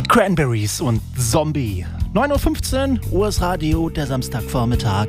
Cranberries und Zombie. 9:15 Uhr, US-Radio, der Samstagvormittag.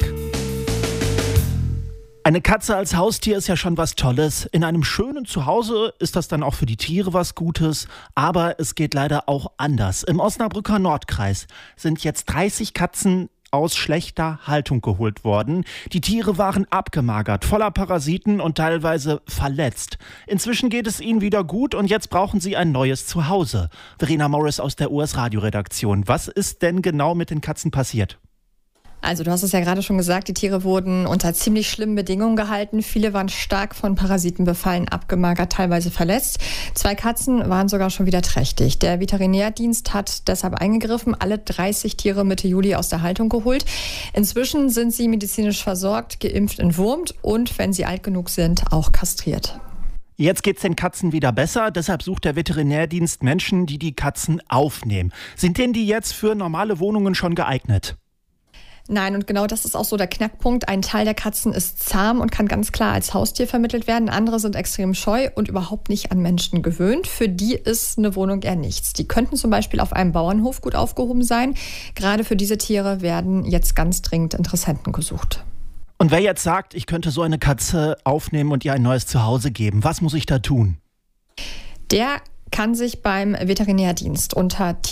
Eine Katze als Haustier ist ja schon was Tolles. In einem schönen Zuhause ist das dann auch für die Tiere was Gutes. Aber es geht leider auch anders. Im Osnabrücker Nordkreis sind jetzt 30 Katzen aus schlechter Haltung geholt worden. Die Tiere waren abgemagert, voller Parasiten und teilweise verletzt. Inzwischen geht es ihnen wieder gut und jetzt brauchen sie ein neues Zuhause. Verena Morris aus der US-Radio-Redaktion. Was ist denn genau mit den Katzen passiert? Also du hast es ja gerade schon gesagt, die Tiere wurden unter ziemlich schlimmen Bedingungen gehalten. Viele waren stark von Parasiten befallen, abgemagert, teilweise verletzt. 2 Katzen waren sogar schon wieder trächtig. Der Veterinärdienst hat deshalb eingegriffen, alle 30 Tiere Mitte Juli aus der Haltung geholt. Inzwischen sind sie medizinisch versorgt, geimpft, entwurmt und, wenn sie alt genug sind, auch kastriert. Jetzt geht's den Katzen wieder besser, deshalb sucht der Veterinärdienst Menschen, die die Katzen aufnehmen. Sind denn die jetzt für normale Wohnungen schon geeignet? Nein, und genau das ist auch so der Knackpunkt. Ein Teil der Katzen ist zahm und kann ganz klar als Haustier vermittelt werden. Andere sind extrem scheu und überhaupt nicht an Menschen gewöhnt. Für die ist eine Wohnung eher nichts. Die könnten zum Beispiel auf einem Bauernhof gut aufgehoben sein. Gerade für diese Tiere werden jetzt ganz dringend Interessenten gesucht. Und wer jetzt sagt, ich könnte so eine Katze aufnehmen und ihr ein neues Zuhause geben, was muss ich da tun? Der kann sich beim Veterinärdienst unter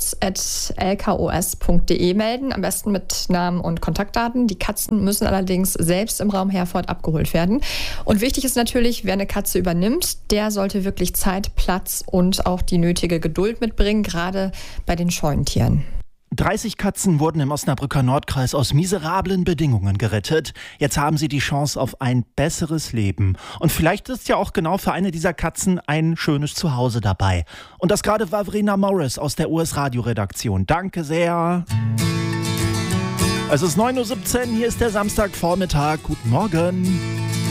tierschutz@lkos.de melden, am besten mit Namen und Kontaktdaten. Die Katzen müssen allerdings selbst im Raum Herford abgeholt werden. Und wichtig ist natürlich, wer eine Katze übernimmt, der sollte wirklich Zeit, Platz und auch die nötige Geduld mitbringen, gerade bei den scheuen Tieren. 30 Katzen wurden im Osnabrücker Nordkreis aus miserablen Bedingungen gerettet. Jetzt haben sie die Chance auf ein besseres Leben. Und vielleicht ist ja auch genau für eine dieser Katzen ein schönes Zuhause dabei. Und das gerade war Verena Morris aus der US-Radio-Redaktion. Danke sehr. Es ist 9:17 Uhr, hier ist der Samstagvormittag. Guten Morgen.